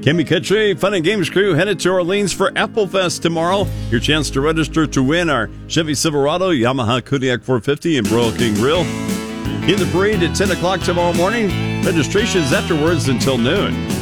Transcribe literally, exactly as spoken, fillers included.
Kimmy Country Fun and Games crew headed to Orleans for Apple Fest tomorrow. Your chance to register to win our Chevy Silverado, Yamaha Kodiak four fifty, and Royal King Grill. In the parade at ten o'clock tomorrow morning. Registrations afterwards until noon.